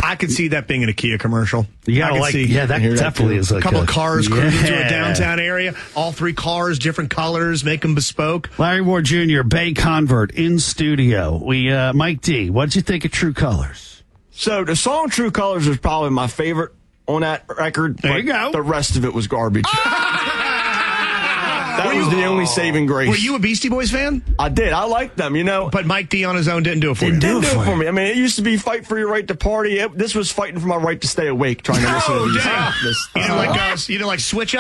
I could see that being in a Kia commercial. You gotta that definitely is a couple of cars cruising through a Yeah. downtown area. All three cars, different colors, make them bespoke. Larry Ward Jr., Bay Convert in studio. Mike D, what'd you think of True Colors? So the song True Colors is probably my favorite on that record. There you go. The rest of it was garbage. That was the only saving grace. Were you a Beastie Boys fan? I did. I liked them, But Mike D on his own didn't do it for you. Didn't do it for me. I mean, it used to be fight for your right to party. This was fighting for my right to stay awake, trying to listen to these. You didn't like Switch Up?